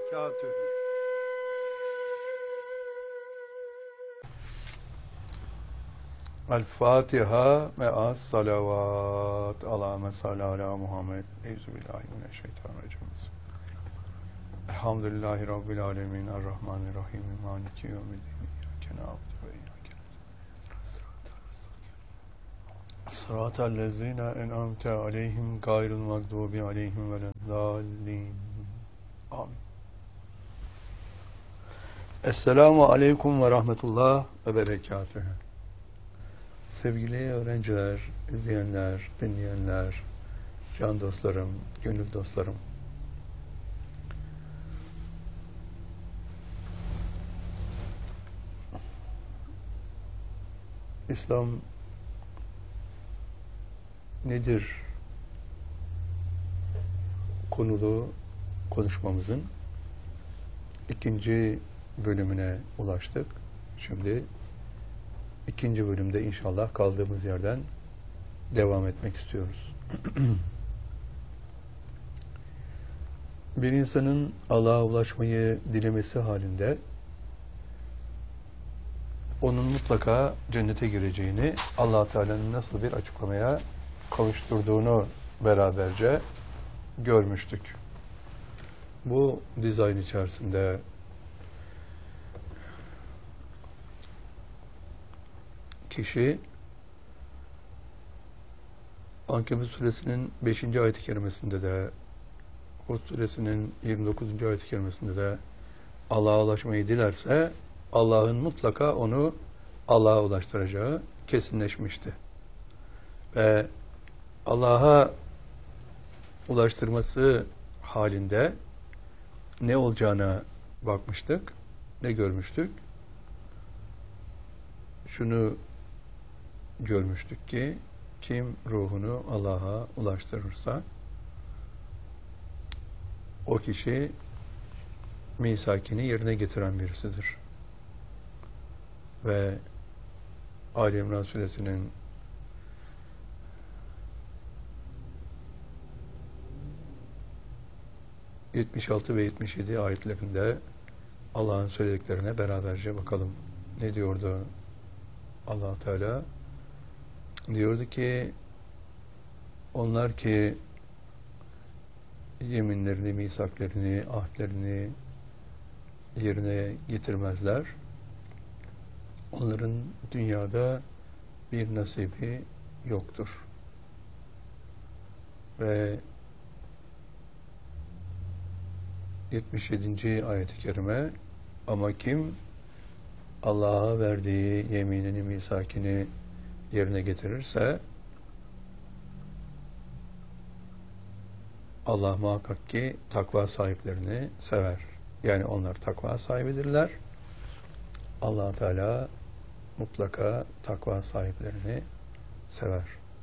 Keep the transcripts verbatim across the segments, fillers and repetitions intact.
berekatühü. El-Fatiha ve as-salavat ala mesal ala Muhammed. Euzubillahimineşşeytanirracim. Elhamdülillahi Rabbil alemin. Errahmanirrahim. Maliki yevmiddin. İyyâke na'budu ve iyyâke nestaîn. Sıratallezîne en'amte aleyhim gayril mağdûbi aleyhim veleddâllîn. Amin. Esselamu aleyküm ve rahmetullah ve berekatühü. Sevgili öğrenciler, izleyenler, dinleyenler, can dostlarım, gönül dostlarım. İslam nedir konulu konuşmamızın ikinci bölümüne ulaştık. Şimdi ikinci bölümde inşallah kaldığımız yerden devam etmek istiyoruz. Bir insanın Allah'a ulaşmayı dilemesi halinde onun mutlaka cennete gireceğini, Allah Teala'nın nasıl bir açıklamaya kavuşturduğunu beraberce görmüştük. Bu dizayn içerisinde kişi Ankebut suresinin beşinci ayet-i kerimesinde de, Hud suresinin yirmi dokuzuncu ayet-i kerimesinde de Allah'a ulaşmayı dilerse Allah'ın mutlaka onu Allah'a ulaştıracağı kesinleşmişti. Ve Allah'a ulaştırması halinde ne olacağına bakmıştık, ne görmüştük? Şunu görmüştük ki kim ruhunu Allah'a ulaştırırsa o kişi misakini yerine getiren birisidir. Ve Ali İmran suresinin yetmiş altı ve yetmiş yedi ayetlerinde Allah'ın söylediklerine beraberce bakalım. Ne diyordu Allah Teala? Diyordu ki onlar ki yeminlerini, misaklerini, ahdlerini yerine getirmezler. Onların dünyada bir nasibi yoktur. Ve yetmiş yedinci ayet-i kerime ama kim Allah'a verdiği yeminini, misakini yerine getirirse Allah muhakkak ki takva sahiplerini sever. Yani onlar takva sahibidirler. Allah Teala mutlaka takva sahiplerini sever.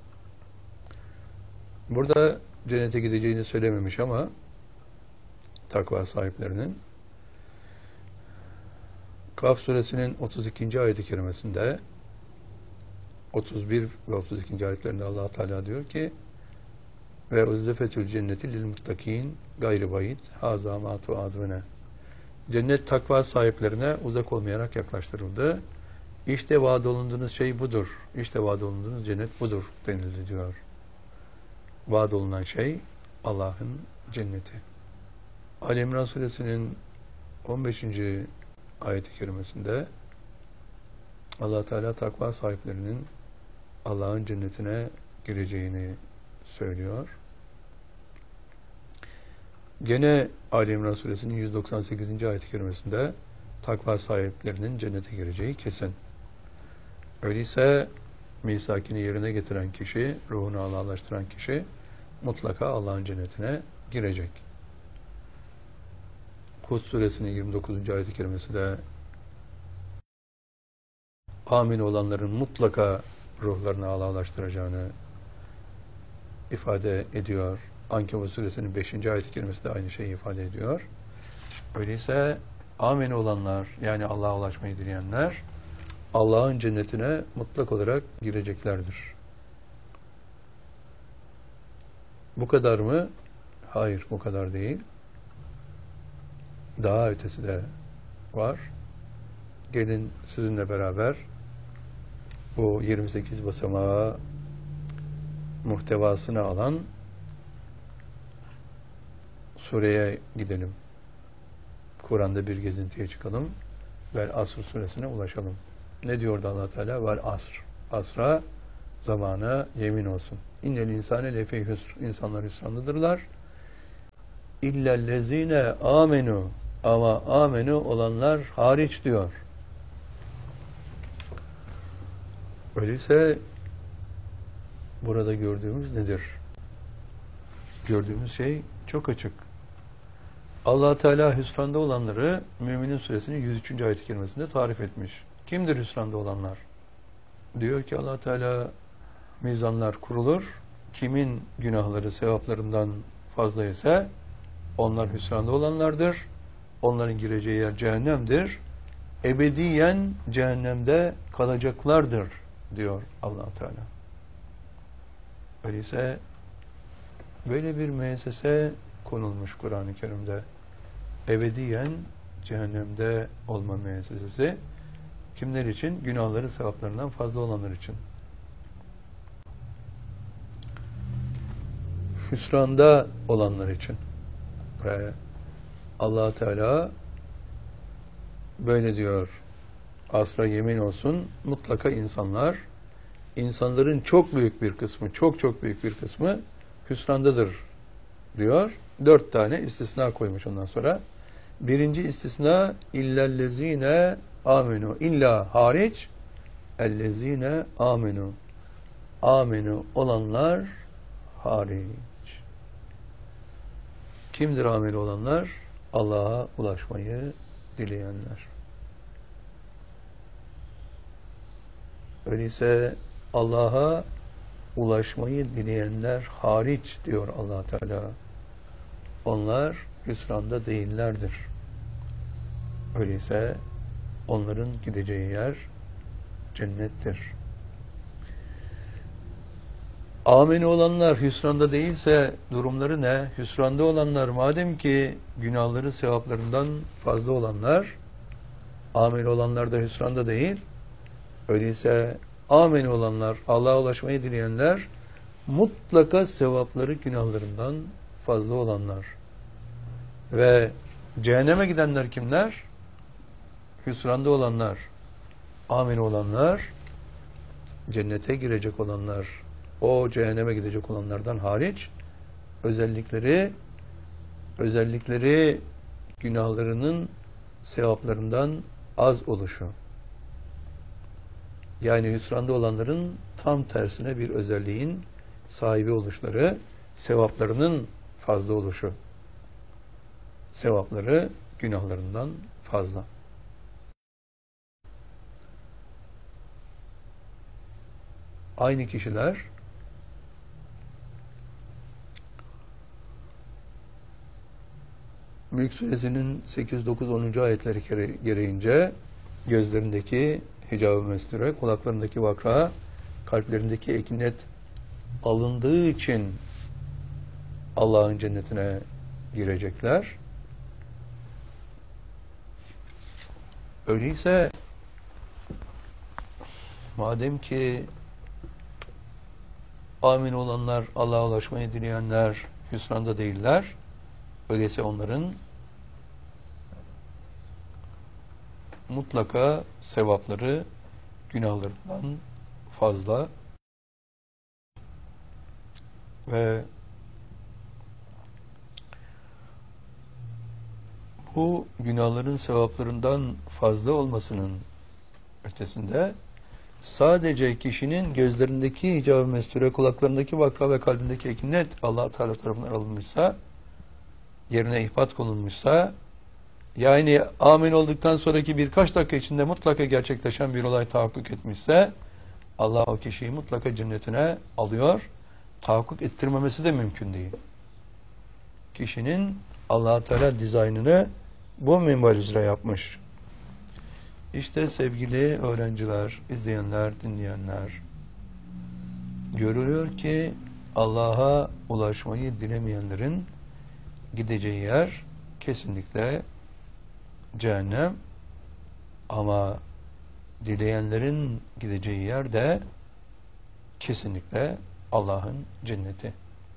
Burada cennete gideceğini söylememiş ama takva sahiplerinin Kaf suresinin otuz ikinci ayet-i kerimesinde otuz bir ve otuz ikinci ayetlerinde Allah Teala diyor ki ve uzzefetül cenneti lil muttakin gayri bayit haza ma tuadune. Cennet takva sahiplerine uzak olmayarak yaklaştırıldı. İşte vaad olunduğunuz şey budur. İşte vaad olunduğunuz cennet budur denildi diyor. Vaad olunan şey Allah'ın cenneti. Ali İmran suresinin on beşinci ayet-i kerimesinde Allah Teala takva sahiplerinin Allah'ın cennetine gireceğini söylüyor. Gene Ali İmran suresinin yüz doksan sekizinci ayet-i kerimesinde takva sahiplerinin cennete gireceği kesin. Öyleyse misakini yerine getiren kişi, ruhunu Allah'laştıran kişi mutlaka Allah'ın cennetine girecek. Hud suresinin yirmi dokuzuncu ayet-i kerimesi de amin olanların mutlaka ruhlarını Allah'laştıracağını ifade ediyor. Ankebut suresinin beşinci ayet-i kerimesi de aynı şeyi ifade ediyor. Öyleyse amin olanlar, yani Allah'a ulaşmayı dileyenler Allah'ın cennetine mutlak olarak gireceklerdir. Bu kadar mı? Hayır, bu kadar değil. daha ötesi de var. Gelin sizinle beraber bu yirmi sekiz basamağı muhtevasını alan sureye gidelim. Kur'an'da bir gezintiye çıkalım ve Asr suresine ulaşalım. Ne diyordu Allah Teala? Vel asr. Asra, zamana yemin olsun. İnnel insane lefî hüsr. İnsanlar hüsrandadırlar. İllellezine amenu. Ama amenu olanlar hariç diyor. Öyleyse burada gördüğümüz nedir? Gördüğümüz şey çok açık. Allah Teala hüsranda olanları Müminin Suresinin yüz üçüncü ayet-i kerimesinde tarif etmiş. Kimdir hüsranda olanlar? Diyor ki Allah Teala, mizanlar kurulur. Kimin günahları sevaplarından fazla ise onlar hüsranda olanlardır. Onların gireceği yer cehennemdir. Ebediyen cehennemde kalacaklardır diyor Allah Teala. Öyleyse böyle bir müessese konulmuş Kur'an-ı Kerim'de. Ebediyen cehennemde olma müessesesi. Kimler için? Günahları sevaplarından fazla olanlar için. Hüsranda olanlar için. Ve Allah Teala böyle diyor. Asra yemin olsun, mutlaka insanlar, insanların çok büyük bir kısmı, çok çok büyük bir kısmı hüsrandadır diyor. Dört tane istisna koymuş ondan sonra. Birinci istisna illellezine amenu. İlla hariç ellezine amenu. Amenu olanlar hariç. Kimdir ameli olanlar? Allah'a ulaşmayı dileyenler. Öyleyse Allah'a ulaşmayı dileyenler hariç diyor Allah Teala. Onlar hüsranda değillerdir. Öyleyse onların gideceği yer cennettir. Ameni olanlar hüsranda değilse durumları ne? Hüsranda olanlar madem ki günahları sevaplarından fazla olanlar, ameni olanlar da hüsranda değil. Öyleyse ameni olanlar, Allah'a ulaşmayı dileyenler mutlaka sevapları günahlarından fazla olanlar. Ve cehenneme gidenler kimler? Hüsranda olanlar, ameni olanlar, cennete girecek olanlar, o cehenneme gidecek olanlardan hariç özellikleri özellikleri günahlarının sevaplarından az oluşu. Yani hüsranda olanların tam tersine bir özelliğin sahibi oluşları, sevaplarının fazla oluşu. Sevapları günahlarından fazla. Aynı kişiler Mülk Suresinin sekiz, dokuz, onuncu ayetleri gereğince gözlerindeki hicab-ı mesture, kulaklarındaki vakra, kalplerindeki ekinet alındığı için Allah'ın cennetine girecekler. Öyleyse madem ki amin olanlar, Allah'a ulaşmayı dileyenler hüsranda değiller, öyleyse onların mutlaka sevapları günahlarından fazla ve bu günahların sevaplarından fazla olmasının ötesinde sadece kişinin gözlerindeki hicab-ı mesture, kulaklarındaki vakra ve kalbindeki ekinet Allah Teala tarafından alınmışsa, yerine ihbat konulmuşsa, yani amin olduktan sonraki birkaç dakika içinde mutlaka gerçekleşen bir olay tahakkuk etmişse, Allah o kişiyi mutlaka cennetine alıyor. Tahakkuk ettirmemesi de mümkün değil. Kişinin Allah Teala dizaynını bu minval üzere yapmış. İşte sevgili öğrenciler, izleyenler, dinleyenler, görülüyor ki Allah'a ulaşmayı dilemeyenlerin gideceği yer kesinlikle cehennem, ama dileyenlerin gideceği yer de kesinlikle Allah'ın cenneti.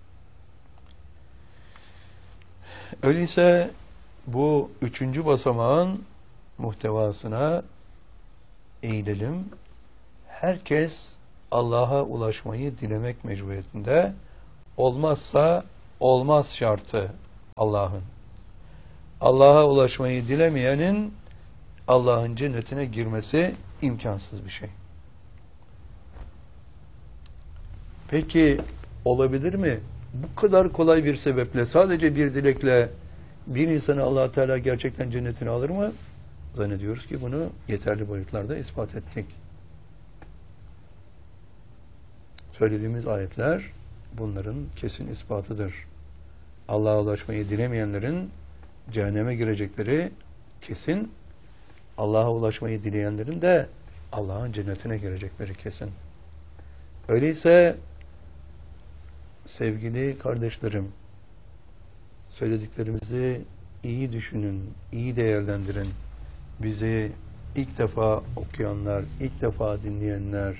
Öyleyse bu üçüncü basamağın muhtevasına eğilelim. Herkes Allah'a ulaşmayı dilemek mecburiyetinde. Olmazsa olmaz şartı Allah'ın. Allah'a ulaşmayı dilemeyenin Allah'ın cennetine girmesi imkansız bir şey. Peki olabilir mi? Bu kadar kolay bir sebeple, sadece bir dilekle bir insanı Allah Teala gerçekten cennetine alır mı? Zannediyoruz ki bunu yeterli boyutlarda ispat ettik. Söylediğimiz ayetler bunların kesin ispatıdır. Allah'a ulaşmayı dilemeyenlerin cehenneme girecekleri kesin, Allah'a ulaşmayı dileyenlerin de Allah'ın cennetine girecekleri kesin. Öyleyse sevgili kardeşlerim, söylediklerimizi iyi düşünün, iyi değerlendirin. Bizi ilk defa okuyanlar, ilk defa dinleyenler,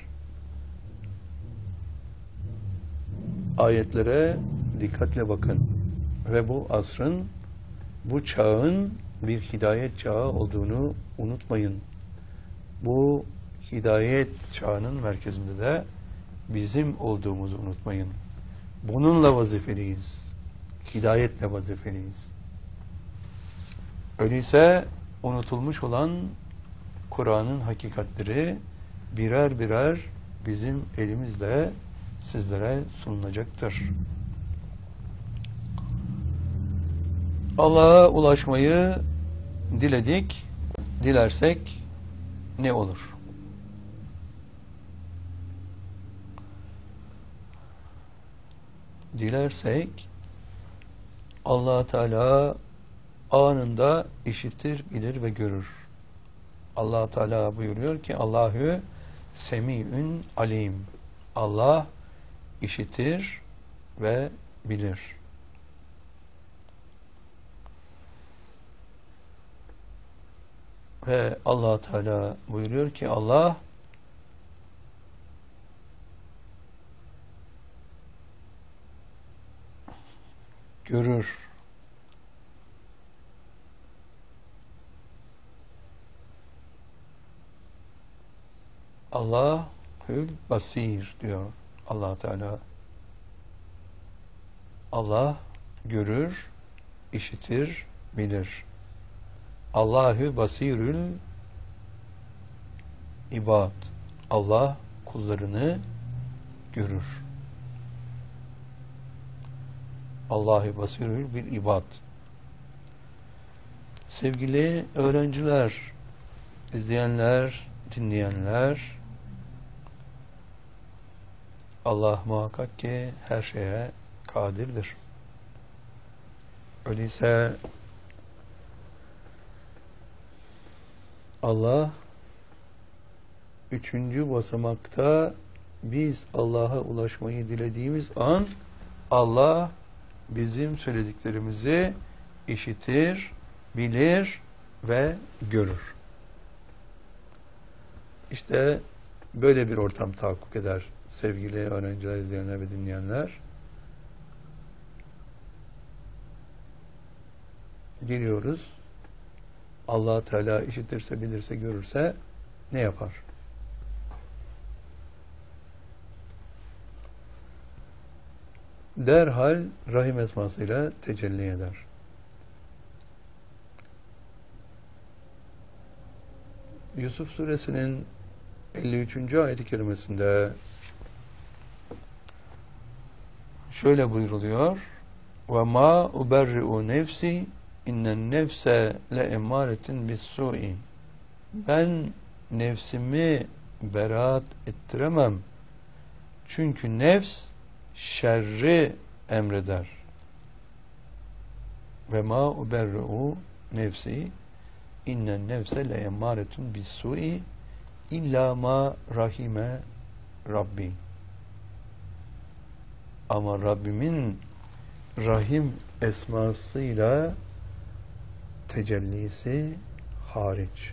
ayetlere dikkatle bakın ve bu asrın, bu çağın bir hidayet çağı olduğunu unutmayın. Bu hidayet çağının merkezinde de bizim olduğumuzu unutmayın. Bununla vazifeliyiz. Hidayetle vazifeliyiz. Öyleyse unutulmuş olan Kur'an'ın hakikatleri birer birer bizim elimizle sizlere sunulacaktır. Allah'a ulaşmayı diledik, dilersek ne olur? Dilersek Allah Teala anında işitir, bilir ve görür. Allah Teala buyuruyor ki Allahü Semi'ün alim. Allah işitir ve bilir. Ve Allah Teala buyuruyor ki Allah görür. Allahül basir diyor Allah Teala. Allah görür, işitir, bilir. Allahü basirül ibad. Allah kullarını görür. Allahü basirül bil ibad. Sevgili öğrenciler, izleyenler, dinleyenler, Allah muhakkak ki her şeye kadirdir. Öyleyse Allah üçüncü basamakta biz Allah'a ulaşmayı dilediğimiz an Allah bizim söylediklerimizi işitir, bilir ve görür. İşte böyle bir ortam tahakkuk eder sevgili öğrenciler, izleyenler ve dinleyenler. Geliyoruz. Allah Teala işitirse, bilirse, görürse ne yapar? Derhal Rahim esmasıyla tecelli eder. Yusuf suresinin elli üçüncü ayet-i kerimesinde şöyle buyruluyor: ve ma uberri'u nefsi innen nefse le emmâretin bis-sû'i. Ben nefsimi beraat ettiremem. Çünkü nefs şerri emreder. Ve ma uberri'u nefsi innen nefse le emmâretun bis-sû'i illa ma rahime Rabbi. Ama Rabbimin Rahim esmasıyla tecellisi hariç.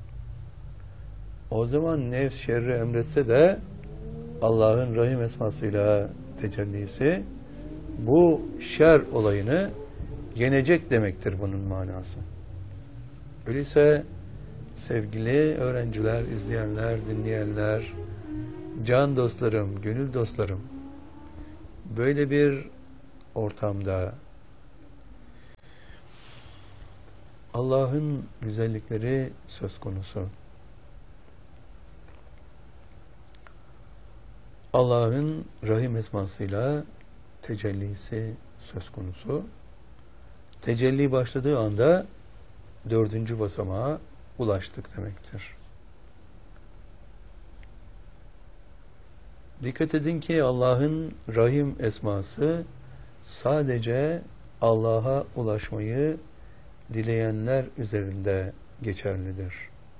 O zaman nefs şerri emretse de Allah'ın Rahim esmasıyla tecellisi bu şer olayını yenecek demektir bunun manası. Öyleyse sevgili öğrenciler, izleyenler, dinleyenler, can dostlarım, gönül dostlarım, böyle bir ortamda Allah'ın güzellikleri söz konusu. Allah'ın Rahim esmasıyla tecellisi söz konusu. Tecelli başladığı anda dördüncü basamağa ulaştık demektir. Dikkat edin ki Allah'ın Rahim esması sadece Allah'a ulaşmayı dileyenler üzerinde geçerlidir.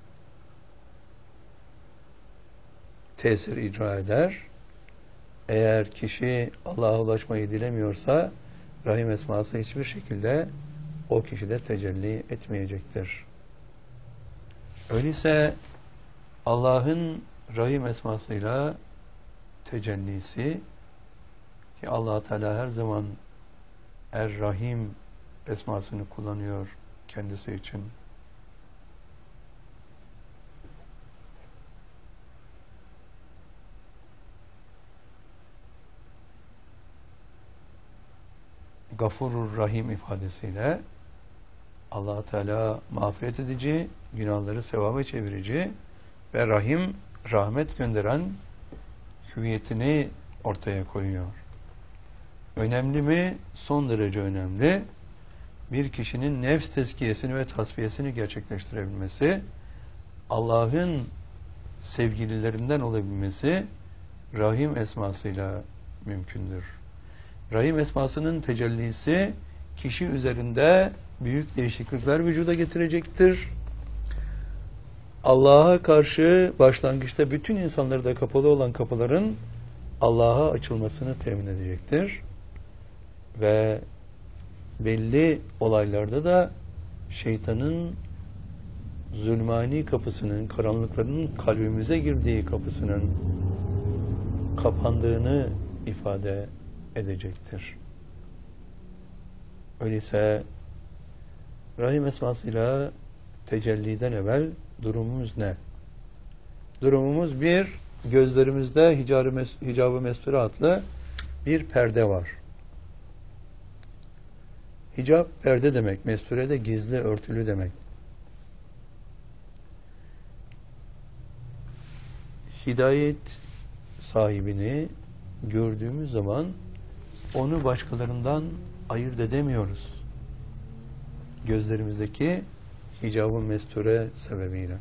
Tesir icra eder. Eğer kişi Allah'a ulaşmayı dilemiyorsa Rahim esması hiçbir şekilde o kişide tecelli etmeyecektir. Öyleyse Allah'ın Rahim esmasıyla tecellisi, ki Allah Teala her zaman Er-Rahim esmasını kullanıyor kendisi için. Gafurur Rahim ifadesiyle Allah Teala mağfiret edici, günahları sevaba çevirici ve Rahim, rahmet gönderen hüviyetini ortaya koyuyor. Önemli mi? Son derece önemli. Bir kişinin nefs tezkiyesini ve tasfiyesini gerçekleştirebilmesi, Allah'ın sevgililerinden olabilmesi Rahim esmasıyla mümkündür. Rahim esmasının tecellisi kişi üzerinde büyük değişiklikler vücuda getirecektir. Allah'a karşı başlangıçta bütün insanlarda kapalı olan kapıların Allah'a açılmasını temin edecektir. Ve belli olaylarda da şeytanın zulmani kapısının, karanlıkların kalbimize girdiği kapısının kapandığını ifade edecektir. Öyleyse Rahim esmasıyla tecelliden evvel durumumuz ne? Durumumuz bir, gözlerimizde hicab-ı mesture adlı bir perde var. Hicab, perde demek. Mesture de gizli, örtülü demek. Hidayet sahibini gördüğümüz zaman onu başkalarından ayırt edemiyoruz. Gözlerimizdeki hicab-ı mesture sebebiyle.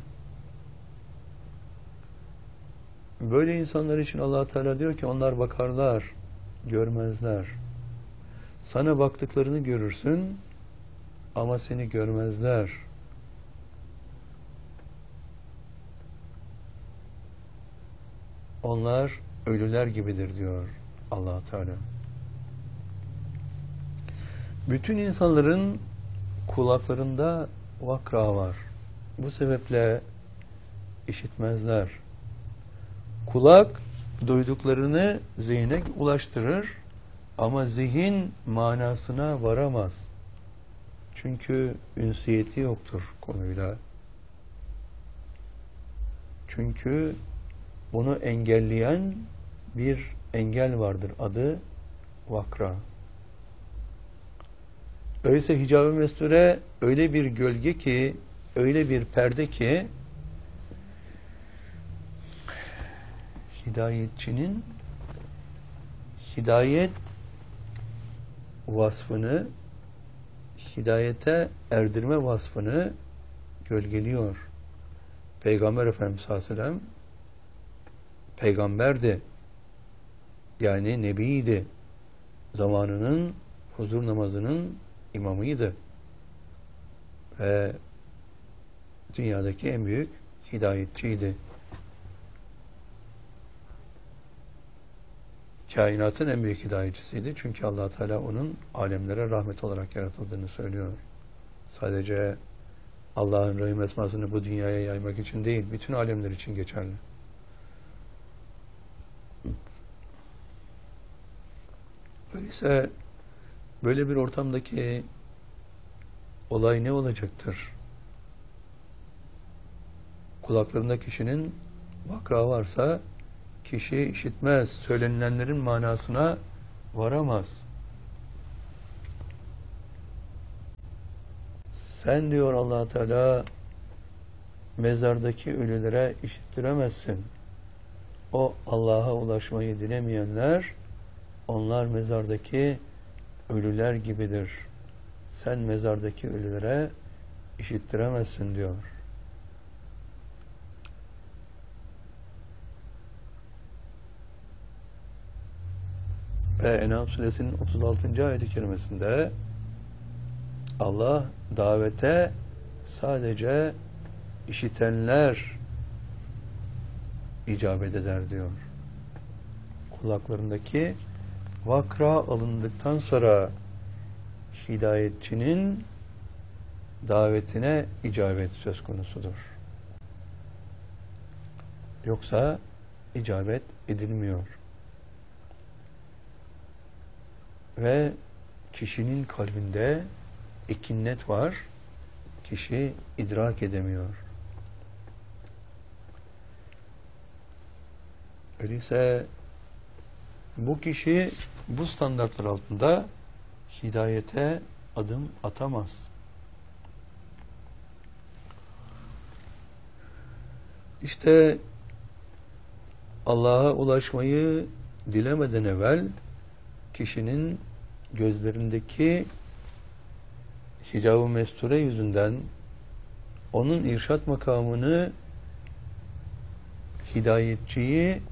Böyle insanlar için Allah Teala diyor ki onlar bakarlar, görmezler. Sana baktıklarını görürsün ama seni görmezler. Onlar ölüler gibidir diyor Allah Teala. Bütün insanların kulaklarında vakra var. Bu sebeple işitmezler. Kulak duyduklarını zihne ulaştırır ama zihin manasına varamaz. Çünkü ünsiyeti yoktur konuyla. Çünkü bunu engelleyen bir engel vardır. Adı vakra. Öyleyse hicab-ı mesture öyle bir gölge ki, öyle bir perde ki hidayetçinin hidayet vasfını, hidayete erdirme vasfını gölgeliyor. Peygamber Efendimiz sallallahu aleyhi ve sellem peygamberdi. Yani nebiydi. Zamanının huzur namazının imamıydı. Ve dünyadaki en büyük hidayetçiydi. Kainatın en büyük hidayetçisiydi. Çünkü Allah Teala onun alemlere rahmet olarak yaratıldığını söylüyor. Sadece Allah'ın Rahim esmasını bu dünyaya yaymak için değil, bütün alemler için geçerli. Öyleyse böyle bir ortamdaki olay ne olacaktır? Kulaklarında kişinin vakra varsa kişi işitmez, söylenilenlerin manasına varamaz. Sen diyor Allah Teala mezardaki ölülere işittiremezsin. O Allah'a ulaşmayı dilemeyenler, onlar mezardaki ölüler gibidir. Sen mezardaki ölülere işittiremezsin diyor. Ve En'am suresinin otuz altıncı ayet-i kerimesinde Allah davete sadece işitenler icabet eder diyor. Kulaklarındaki vakra alındıktan sonra hidayetçinin davetine icabet söz konusudur. Yoksa icabet edilmiyor. Ve kişinin kalbinde ekinnet var. Kişi idrak edemiyor. Öyleyse bu kişi bu standartlar altında hidayete adım atamaz. İşte Allah'a ulaşmayı dilemeden evvel kişinin gözlerindeki hicab-ı mesture yüzünden onun irşat makamını, hidayetçiyi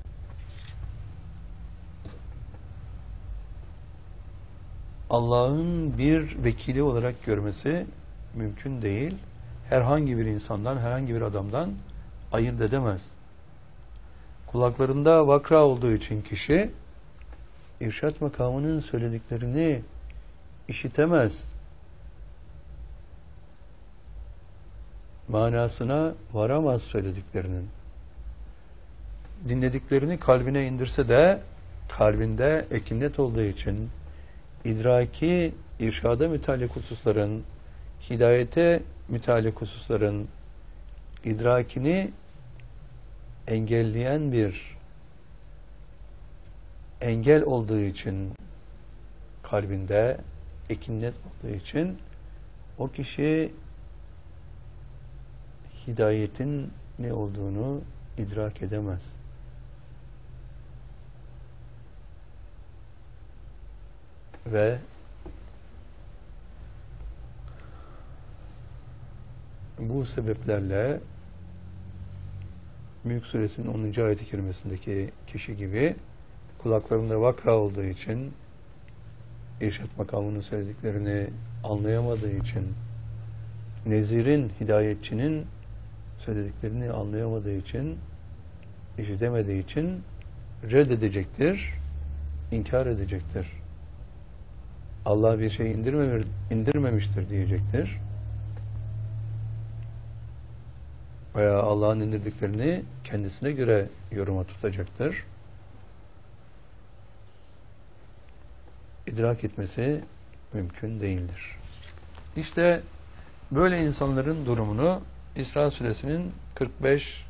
Allah'ın bir vekili olarak görmesi mümkün değil. Herhangi bir insandan, herhangi bir adamdan ayırt edemez. Kulaklarında vakra olduğu için kişi irşat makamının söylediklerini işitemez. Manasına varamaz söylediklerinin. Dinlediklerini kalbine indirse de kalbinde ekinnet olduğu için idraki, irşada müteallik hususların, hidayete müteallik hususların idrakini engelleyen bir engel olduğu için, kalbinde ekinnet olduğu için o kişi hidayetin ne olduğunu idrak edemez. Ve bu sebeplerle Mülk Suresinin onuncu ayet-i kerimesindeki kişi gibi kulaklarında vakra olduğu için, irşat makamının söylediklerini anlayamadığı için, nezirin, hidayetçinin söylediklerini anlayamadığı için, işitemediği için reddedecektir, inkar edecektir. Allah bir şey indirmemiş, indirmemiştir diyecektir. Veya Allah'ın indirdiklerini kendisine göre yoruma tutacaktır. İdrak etmesi mümkün değildir. İşte böyle insanların durumunu İsra Suresinin kırk beş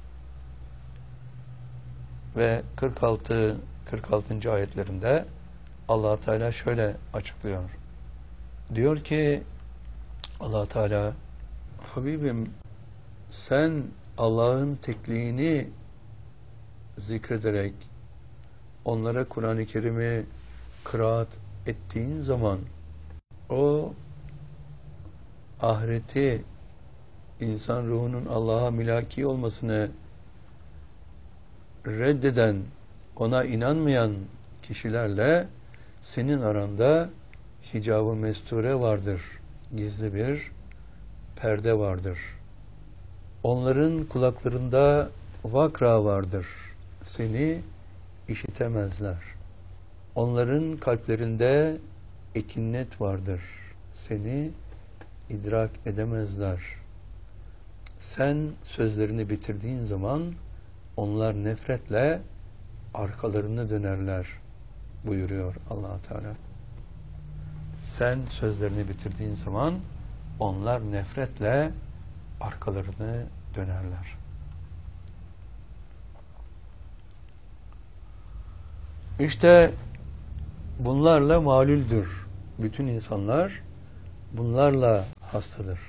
ve kırk altı kırk altıncı ayetlerinde Allah Teala şöyle açıklıyor. Diyor ki Allah Teala, Habibim sen Allah'ın tekliğini zikrederek onlara Kur'an-ı Kerim'i kıraat ettiğin zaman o ahireti, insan ruhunun Allah'a mülaki olmasını reddeden, ona inanmayan kişilerle senin aranda hicab-ı mesture vardır. Gizli bir perde vardır. Onların kulaklarında vakra vardır. Seni işitemezler. Onların kalplerinde ekinnet vardır. Seni idrak edemezler. sen sözlerini bitirdiğin zaman onlar nefretle arkalarını dönerler buyuruyor Allah Teala. Sen sözlerini bitirdiğin zaman onlar nefretle arkalarını dönerler. İşte bunlarla malüldür. Bütün insanlar bunlarla hastadır.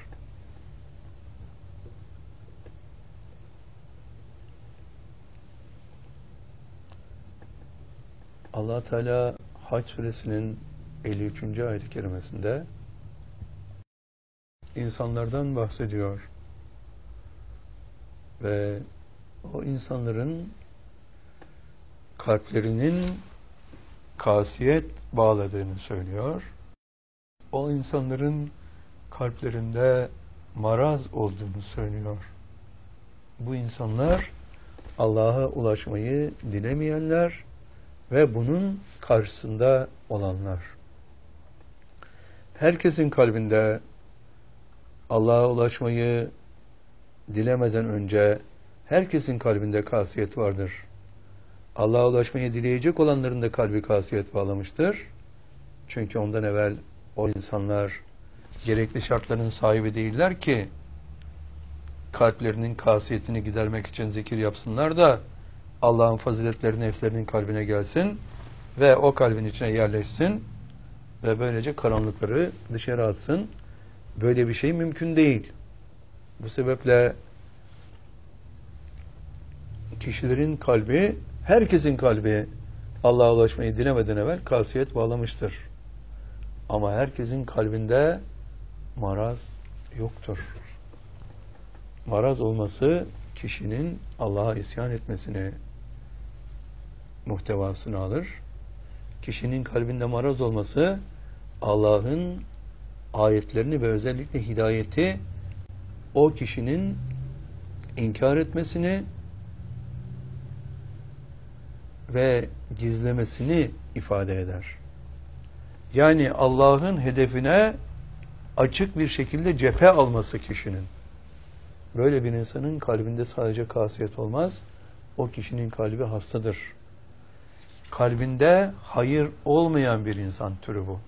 Allah Teala Hac suresinin elli üçüncü ayet-i kerimesinde insanlardan bahsediyor ve o insanların kalplerinin kasiyet bağladığını söylüyor. O insanların kalplerinde maraz olduğunu söylüyor. Bu insanlar Allah'a ulaşmayı dilemeyenler ve bunun karşısında olanlar. Herkesin kalbinde Allah'a ulaşmayı dilemeden önce herkesin kalbinde kasiyet vardır. Allah'a ulaşmayı dileyecek olanların da kalbi kasiyet bağlamıştır. Çünkü ondan evvel o insanlar gerekli şartların sahibi değiller ki kalplerinin kasiyetini gidermek için zikir yapsınlar da Allah'ın faziletleri nefslerinin kalbine gelsin ve o kalbin içine yerleşsin ve böylece karanlıkları dışarı atsın. Böyle bir şey mümkün değil. Bu sebeple kişilerin kalbi, herkesin kalbi Allah'a ulaşmayı dilemeden evvel kasiyet bağlamıştır. Ama herkesin kalbinde maraz yoktur. Maraz olması kişinin Allah'a isyan etmesini muhtevasını alır. Kişinin kalbinde maraz olması Allah'ın ayetlerini ve özellikle hidayeti o kişinin inkar etmesini ve gizlemesini ifade eder. Yani Allah'ın hedefine açık bir şekilde cephe alması kişinin. Böyle bir insanın kalbinde sadece kasiyet olmaz, o kişinin kalbi hastadır. Kalbinde hayır olmayan bir insan türü bu.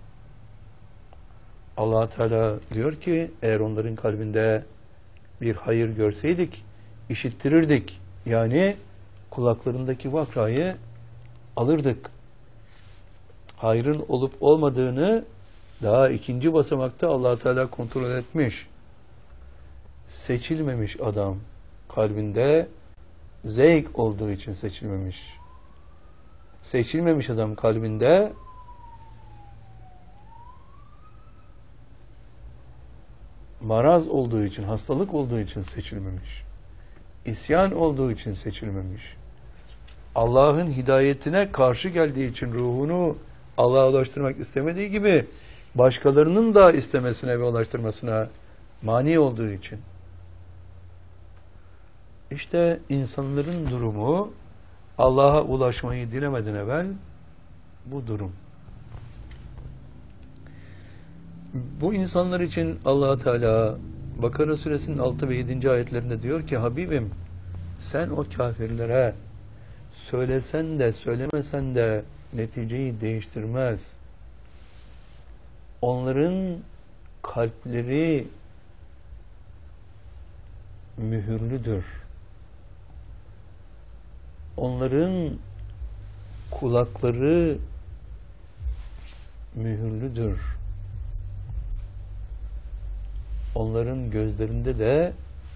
Allah Teala diyor ki eğer onların kalbinde bir hayır görseydik işittirirdik. Yani kulaklarındaki vakrayı alırdık. Hayrın olup olmadığını daha ikinci basamakta Allah Teala kontrol etmiş. Seçilmemiş adam kalbinde zevk olduğu için seçilmemiş. Seçilmemiş adam kalbinde maraz olduğu için, hastalık olduğu için seçilmemiş. İsyan olduğu için seçilmemiş. Allah'ın hidayetine karşı geldiği için ruhunu Allah'a ulaştırmak istemediği gibi başkalarının da istemesine ve ulaştırmasına mani olduğu için. İşte insanların durumu Allah'a ulaşmayı dilemeden evvel bu durum. Bu insanlar için Allah Teala Bakara suresinin altı ve yedinci ayetlerinde diyor ki Habibim sen o kafirlere söylesen de söylemesen de neticeyi değiştirmez. Onların kalpleri mühürlüdür. Onların kulakları mühürlüdür. Onların gözlerinde de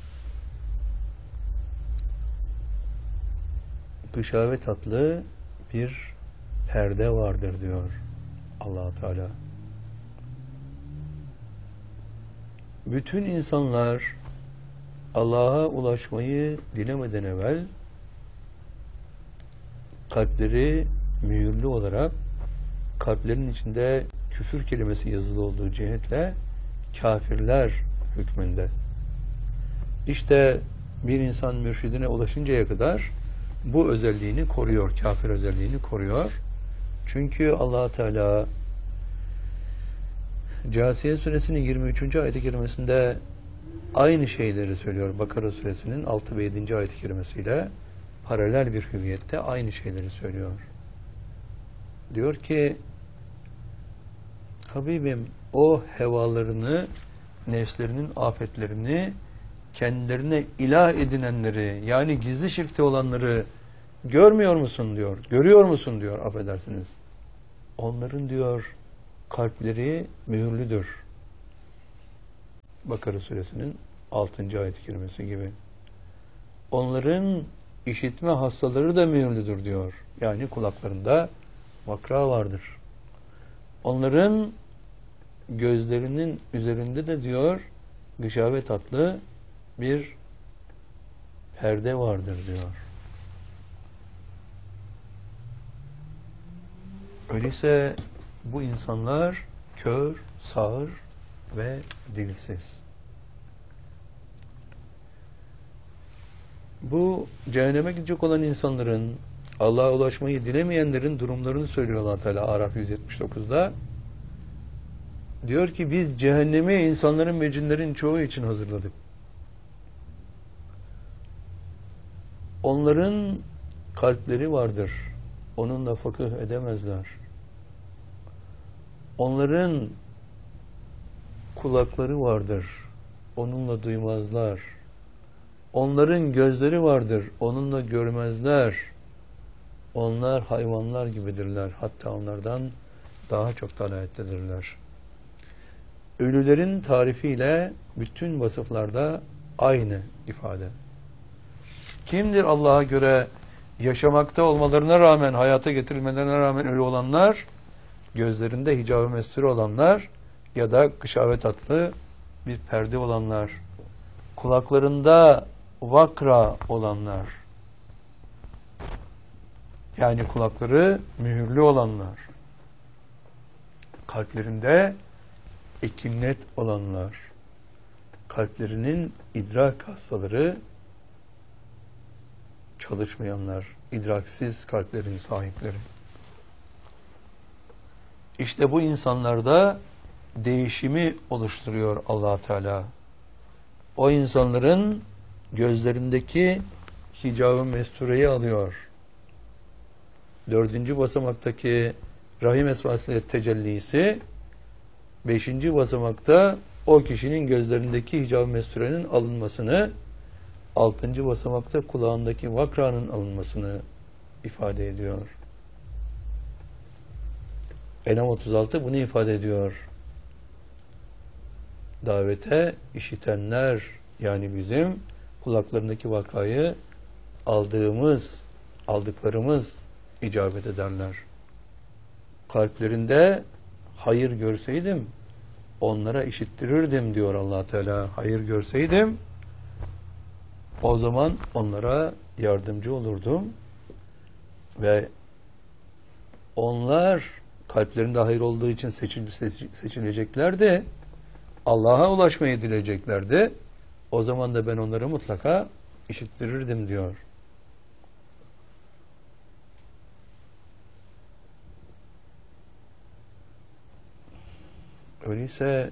gışave tatlı bir perde vardır diyor Allah Teala. Bütün insanlar Allah'a ulaşmayı dilemeden evvel kalpleri mühürlü olarak kalplerin içinde küfür kelimesi yazılı olduğu cihetle kafirler hükmünde. İşte bir insan mürşidine ulaşıncaya kadar bu özelliğini koruyor, kafir özelliğini koruyor. Çünkü Allah Teala Câsiye suresinin yirmi üçüncü ayet-i kerimesinde aynı şeyleri söylüyor. Bakara suresinin altı ve yedinci ayet-i kerimesiyle paralel bir hüviyette aynı şeyleri söylüyor. Diyor ki, Habibim, o hevalarını, nefslerinin afetlerini, kendilerine ilah edinenleri, yani gizli şirkte olanları görmüyor musun diyor. Görüyor musun diyor, affedersiniz. Onların diyor kalpleri mühürlüdür. Bakara suresinin altıncı ayet-i kerimesi gibi. Onların işitme hastaları da mühürlüdür diyor. Yani kulaklarında vakra vardır. Onların gözlerinin üzerinde de diyor gışavet adlı bir perde vardır diyor. Öyleyse bu insanlar kör, sağır ve dilsiz. Bu cehenneme gidecek olan insanların, Allah'a ulaşmayı dilemeyenlerin durumlarını söylüyor Allah Teala Araf yüz yetmiş dokuzda. Diyor ki biz cehennemi insanların ve cinlerin çoğu için hazırladık. Onların kalpleri vardır. Onunla fıkıh edemezler. Onların kulakları vardır. Onunla duymazlar. Onların gözleri vardır. Onunla görmezler. Onlar hayvanlar gibidirler. Hatta onlardan daha çok dalayettedirler. Ölülerin tarifiyle bütün vasıflarda aynı ifade. Kimdir Allah'a göre yaşamakta olmalarına rağmen, hayata getirilmelerine rağmen ölü olanlar? Gözlerinde hicab-ı mesture olanlar ya da gışavet adlı bir perde olanlar. Kulaklarında vakra olanlar. Yani kulakları mühürlü olanlar. Kalplerinde ekinnet olanlar. Kalplerinin idrak hastaları çalışmayanlar, idraksiz kalplerin sahipleri. İşte bu insanlarda değişimi oluşturuyor Allah Teala. O insanların gözlerindeki hicab-ı mestureyi alıyor. Dördüncü basamaktaki rahim esvasıyla tecellisi, beşinci basamakta o kişinin gözlerindeki hicab-ı mesturenin alınmasını, altıncı basamakta kulağındaki vakranın alınmasını ifade ediyor. Enam otuz altı bunu ifade ediyor. Davete işitenler, yani bizim kulaklarındaki vakayı aldığımız, aldıklarımız icabet ederler. Kalplerinde hayır görseydim onlara işittirirdim diyor Allah Teala. Hayır görseydim o zaman onlara yardımcı olurdum ve onlar kalplerinde hayır olduğu için seçil, seçileceklerdi. Allah'a ulaşmayı dileyeceklerdi. O zaman da ben onları mutlaka işittirirdim diyor. Öyleyse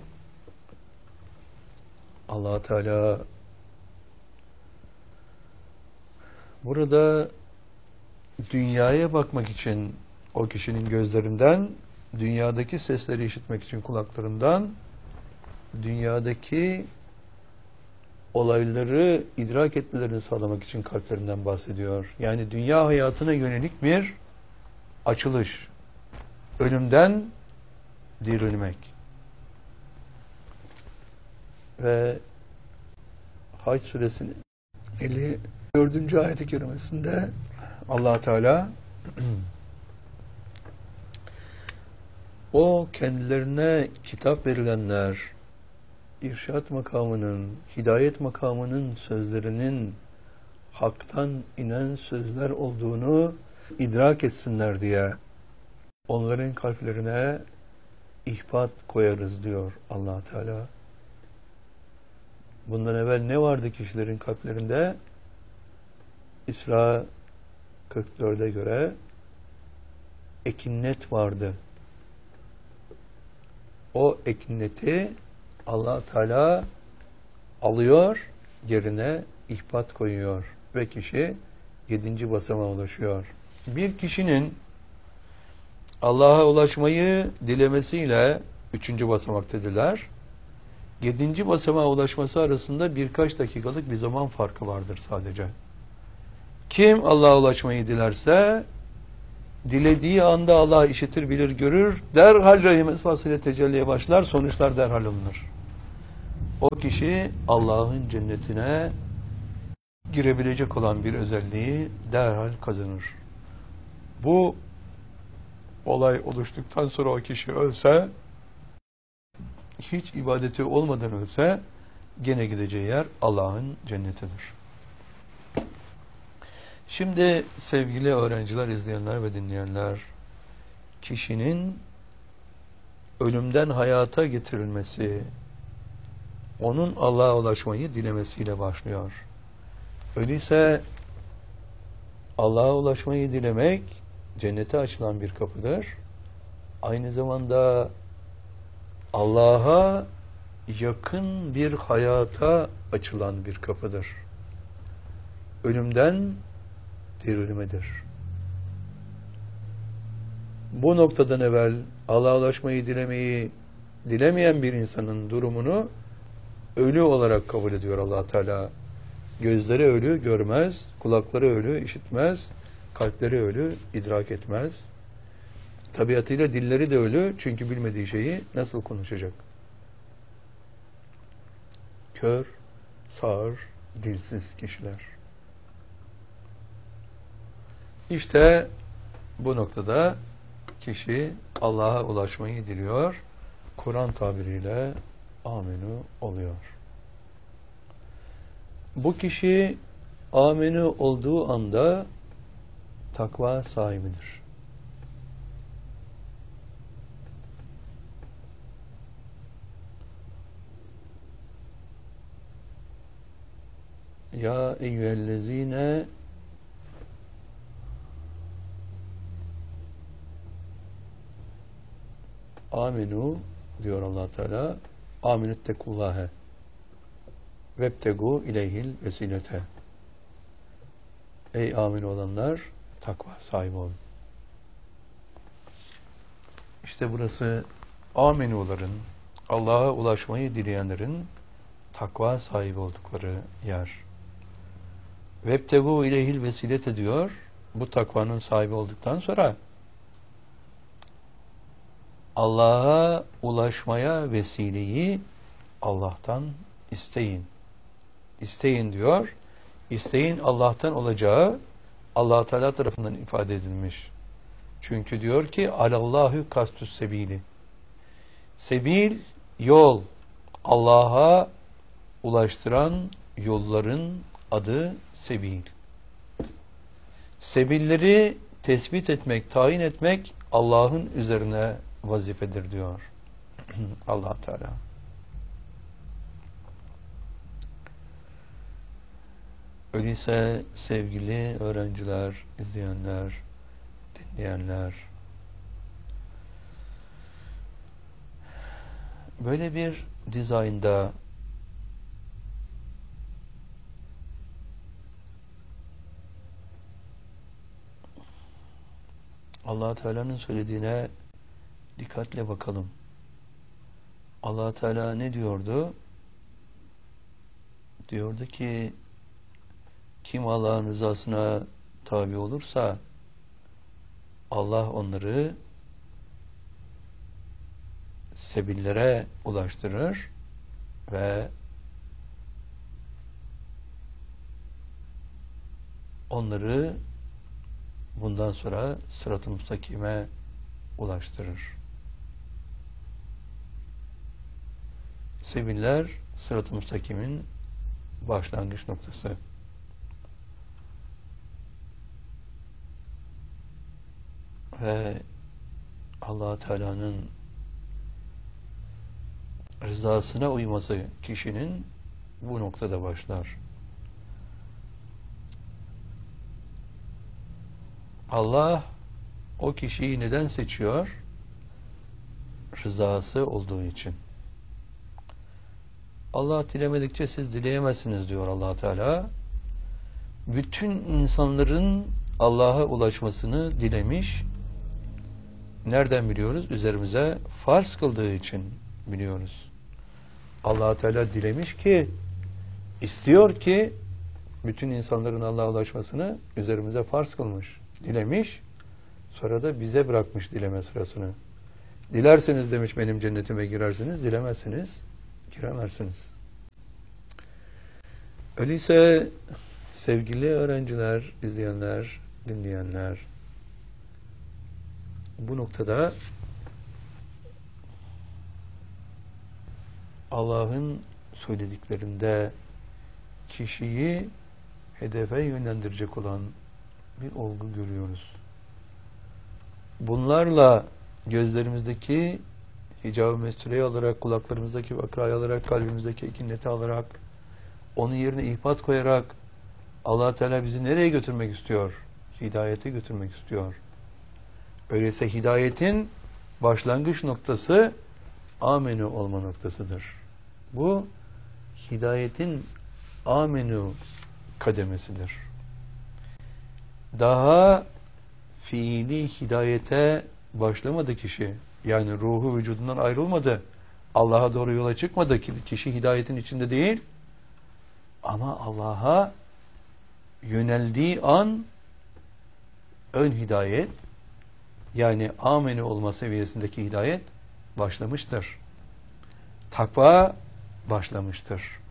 Allah Teala burada dünyaya bakmak için o kişinin gözlerinden, dünyadaki sesleri işitmek için kulaklarından, dünyadaki olayları idrak etmelerini sağlamak için kalplerinden bahsediyor. Yani dünya hayatına yönelik bir açılış. Ölümden dirilmek. Ve Hac suresinin elli dördüncü ayet-i kerimesinde Allah Teala o kendilerine kitap verilenler irşat makamının, hidayet makamının sözlerinin haktan inen sözler olduğunu idrak etsinler diye onların kalplerine ihbat koyarız diyor Allah Teala. Bundan evvel ne vardı kişilerin kalplerinde? İsra kırk dörde göre ekinnet vardı. O ekinneti Allah Teala alıyor, yerine ihbat koyuyor ve kişi yedinci basamağa ulaşıyor. Bir kişinin Allah'a ulaşmayı dilemesiyle üçüncü basamaktadirler. Yedinci basamağa ulaşması arasında birkaç dakikalık bir zaman farkı vardır sadece. Kim Allah'a ulaşmayı dilerse, dilediği anda Allah işitir, bilir, görür, derhal rahim esmasıyla tecelliye başlar, sonuçlar derhal alınır. O kişi Allah'ın cennetine girebilecek olan bir özelliği derhal kazanır. Bu olay oluştuktan sonra o kişi ölse, hiç ibadeti olmadan ölse, gene gideceği yer Allah'ın cennetidir. Şimdi sevgili öğrenciler, izleyenler ve dinleyenler, kişinin ölümden hayata getirilmesi, onun Allah'a ulaşmayı dilemesiyle başlıyor. Öyleyse Allah'a ulaşmayı dilemek cennete açılan bir kapıdır. Aynı zamanda Allah'a yakın bir hayata açılan bir kapıdır. Ölümden dirilmedir. Bu noktadan evvel Allah'a ulaşmayı dilemeyi dilemeyen bir insanın durumunu ölü olarak kabul ediyor Allah Teala. Gözleri ölü görmez, kulakları ölü işitmez, kalpleri ölü idrak etmez. Tabiatıyla dilleri de ölü, çünkü bilmediği şeyi nasıl konuşacak? Kör, sağır, dilsiz kişiler. İşte bu noktada kişi Allah'a ulaşmayı diliyor. Kur'an tabiriyle amenü oluyor. Bu kişi amenü olduğu anda takva sahibidir. Ya eyyühellezine aminu diyor Allah Teala. Aminüttekullâhe vebtegu ileyhil vesilete. Ey amin olanlar, takva sahibi olun. İşte burası aminuların, Allah'a ulaşmayı dileyenlerin takva sahibi oldukları yer. Vebtegu ileyhil vesilete diyor. Bu takvanın sahibi olduktan sonra Allah'a ulaşmaya vesileyi Allah'tan isteyin. İsteyin diyor. İsteyin Allah'tan olacağı Allah Teala tarafından ifade edilmiş. Çünkü diyor ki alallahu kastus sebili. Sebil yol. Allah'a ulaştıran yolların adı sebil. Sebilleri tespit etmek, tayin etmek Allah'ın üzerine vazifedir diyor Allah Teala. Öyleyse sevgili öğrenciler, izleyenler, dinleyenler, böyle bir dizaynda Allah Teala'nın söylediğine dikkatle bakalım. Allah Teala ne diyordu? Diyordu ki kim Allah'ın rızasına tabi olursa Allah onları sebillere ulaştırır ve onları bundan sonra sırat-ı müstakime ulaştırır. Sebiller sırat-ı müstakimin başlangıç noktası. Ve Allah Teala'nın rızasına uyması kişinin bu noktada başlar. Allah o kişiyi neden seçiyor? Rızası olduğu için. Allah dilemedikçe siz dileyemezsiniz diyor Allah Teala. Bütün insanların Allah'a ulaşmasını dilemiş. Nereden biliyoruz? Üzerimize farz kıldığı için biliyoruz. Allah Teala dilemiş ki, istiyor ki bütün insanların Allah'a ulaşmasını üzerimize farz kılmış. Dilemiş, sonra da bize bırakmış dileme sırasını. Dilerseniz demiş benim cennetime girersiniz, dilemezseniz giremezsiniz. Öyleyse sevgili öğrenciler, izleyenler, dinleyenler, bu noktada Allah'ın söylediklerinde kişiyi hedefe yönlendirecek olan bir olgu görüyoruz. Bunlarla gözlerimizdeki hicab-ı mestureyi alarak, kulaklarımızdaki vakrayı alarak, kalbimizdeki ekineti alarak, onun yerine ihbat koyarak Allah Teala bizi nereye götürmek istiyor? Hidayete götürmek istiyor. Öyleyse hidayetin başlangıç noktası amenü olma noktasıdır. Bu hidayetin amenü kademesidir. Daha fiili hidayete başlamadı kişi. Yani ruhu vücudundan ayrılmadı. Allah'a doğru yola çıkmadı. Kişi hidayetin içinde değil. Ama Allah'a yöneldiği an ön hidayet, yani amenü olma seviyesindeki hidayet başlamıştır. Takva başlamıştır.